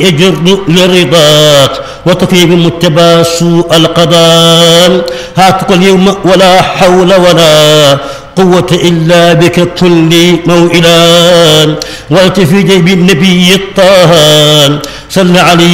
يجر لرضاك وتفي بمتبع سوء القضاء. هاتك اليوم ولا حول ولا قوة إلا بك كل موئلا. وأنت في جيب النبي الطه صلى عليه